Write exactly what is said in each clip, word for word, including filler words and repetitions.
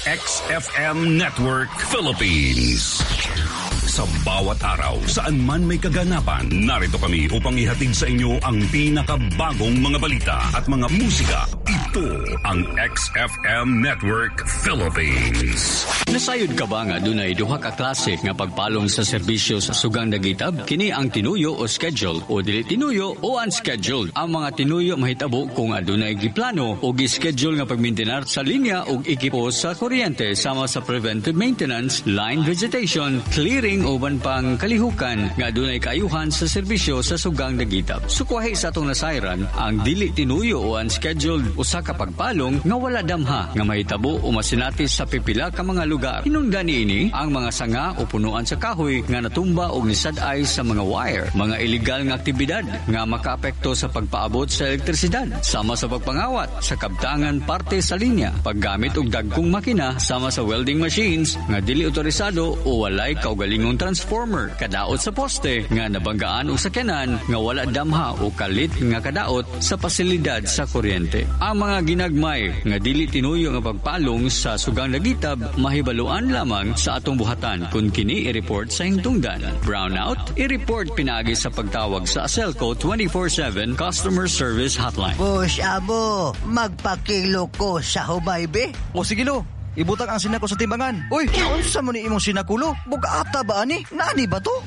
X F M Network Philippines. Sa bawat araw, saan man may kaganapan, narito kami upang ihatid sa inyo ang pinakabagong mga balita at mga musika. Ito ang X F M Network Philippines. Nasayod ka ba nga dunay duha ka klase nga pagpalong sa serbisyo sa sugang dagitab? Kini ang tinuyo o schedule o dili tinuyo o unscheduled. Ang mga tinuyo mahitabo kung adunay giplano o gi-schedule nga pagmaintenar sa linya o ekipo sa kuryente sama sa preventive maintenance, line vegetation, clearing uban pang kalihukan nga adunay kaayuhan sa serbisyo sa sugang dagitab. Sukwahi sa atong nasayran ang dili tinuyo o unscheduled usa ka pagpalong nga wala damha nga mahitabo o masinatis sa pipila ka mga lugar. Hinungdan niini ang mga sanga o punuan sa kahoy nga natumba o nisad-ay sa mga wire, mga illegal nga aktibidad nga makaapekto sa pagpaabot sa elektrisidad, sama sa pagpangawat sa kabtangan parte sa linya, paggamit og dagkong makina sama sa welding machines nga dili otorisado o walay kaugalingong transformer, kadaot sa poste nga nabanggaan og sakyanan nga wala damha o kalit nga kadaot sa pasilidad sa kuryente. Ang mga ginagmay nga dili tinuyo nga pagpalong sa sugang dagitab mahibaluan lamang sa atong buhatan kung kini i-report sa hingtungdan. Brownout, i-report pinaagi sa pagtawag sa Aselco twenty-four seven Customer Service Hotline. Boss Amo, magpakilo ko sa humaybe. O sige lo, ibutang ang sinako sa timbangan. Uy, unsa mo ni imong sinakulo? Bugata ba ani? Nani ba to?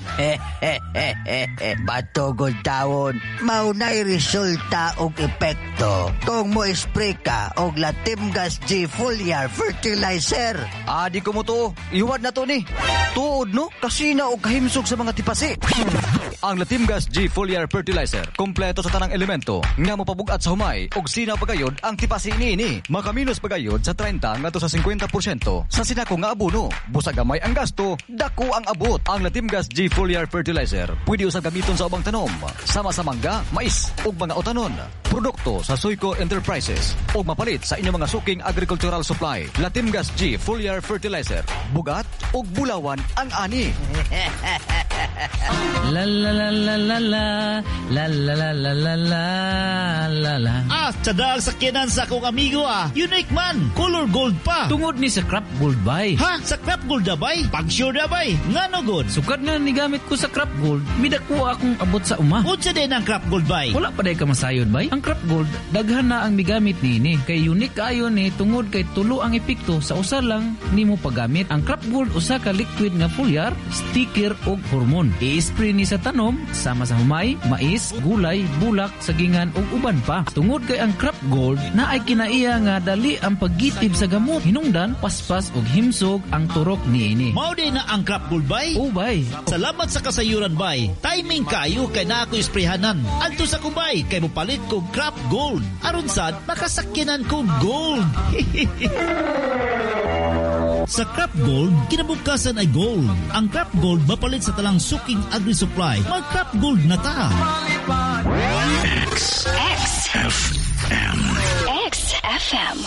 Bato gud tawon. Maunay resulta og epekto kung mo spray ka og Latimgas G Foliar Fertilizer. Adi ko mo to. Ihuwad na to ni. Tuod no, kasi na og kahimsog sa mga tipasi. Ang Latimgas G Foliar Fertilizer, kompleto sa tanang elemento nga mopabugat sa humay og sinaw pagayod ang tipasi niini. Makaminos pagayod sa thirty ngadto sa fifty porsyento sa sinako nga abono. Busag gamay ang gasto, dako ang abot. Ang Latimgas G Foliar Fertilizer pwede usab gamiton sa ubang tanom, sama sa mangga, mais ug mga otanon. Produkto sa Soyco Enterprises ug mapalit sa inyong mga suking agricultural supply. Latimgas G Foliar Fertilizer, bugat ug bulawan ang ani. La la la la la la la la la la la la la la. Ah, tsadal sakyanan sa akong amigo ah. Unique man, color gold pa. Tungod ni sa Crop Gold bay. Ha? Sa Crop Gold na bay? Pag-sure na bay? Nga no good? Sukad nga ni gamit ko sa Crop Gold, midako akong abot sa uma. Unsa din ang Crop Gold bay? Wala pa day ka masayod bay. Ang Crop Gold, daghan na ang migamit niini. Kay unique ayon ni tungod kay tulo ang epekto sa usa lang nimo paggamit. Ang Crop Gold usa ka liquid nga foliar, sticker ug hormone. I-spray ni sa tanom sama sa humay, mais, gulay, bulak, sagingan ug uban pa. Tungod kay ang Crop Gold na ay kinaiya nga dali ang paggitib sa gamot. Hinungdan, paspas ug himsog ang turok niini. Mao din na ang Crop Gold bay? O bay. Salamat sa kasayuran bay. Timing kayo kay na ako isprehanan. Adto sa kubay kay mopalit ko Crop Gold. Aron sad makasakyanan ko gold. Sa Crop Gold, kinabukasan ay gold. Ang Crop Gold mapalit sa talang suking agri-supply. Mag Crop Gold na ta. X F M. X F M.